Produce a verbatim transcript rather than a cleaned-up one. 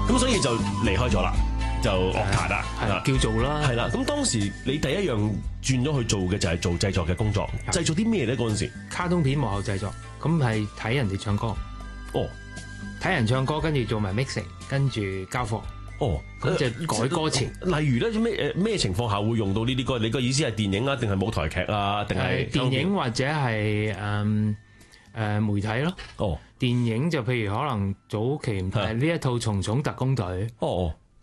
咁所以就離開咗啦，就樂壇啦， 係啦，叫做啦， 係啦。咁當時你第一樣轉咗去做嘅就係做製作嘅工作，製作啲咩咧？嗰陣時卡通片幕後製作，咁係睇人哋唱歌， 哦， 睇人唱歌，跟住做埋 mixing，跟住交貨。 哦， 咁就改歌詞。 例如咧，咩誒咩情況下會用到呢啲歌？你個意思係電影啊，定係舞台劇啊，定係電影或者係誒誒媒體咯？ 哦， 電影就譬如可能早期唔係呢一套《蟲蟲特工隊》。 哦哦，